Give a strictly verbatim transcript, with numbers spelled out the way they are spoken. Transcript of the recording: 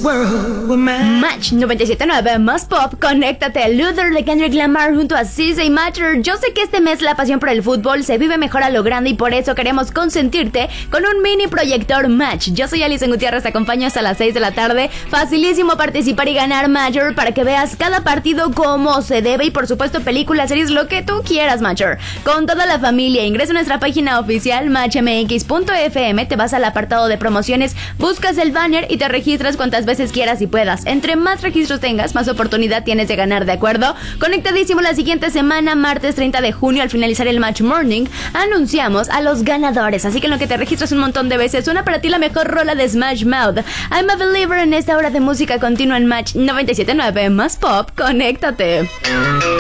world with man. Match noventa y siete punto nueve más pop, conéctate. Luther de Kendrick Lamar junto a C J Matter. Yo sé que este mes la pasión por el fútbol se vive mejor a lo grande y por eso queremos consentirte con un mini proyector Match. Yo soy Alison Gutiérrez, te acompaño hasta las seis de la tarde. Facilísimo participar y ganar Matcher para que veas cada partido como se debe y por supuesto películas, series, lo que tú quieras, Matcher. Con toda la familia, ingresa a nuestra página oficial match m x punto f m, te vas al apartado de promociones, buscas el banner y te registras cuantas veces quieras y puedas. Entre más registros tengas, más oportunidad tienes de ganar, ¿de acuerdo? Conectadísimo la siguiente semana, martes treinta de junio, al finalizar el Match Morning, anunciamos a los ganadores, así que en lo que te registras un montón de veces, suena para ti la mejor rola de Smash Mouth, I'm a Believer, en esta hora de música continua en Match noventa y siete punto nueve más pop, conéctate.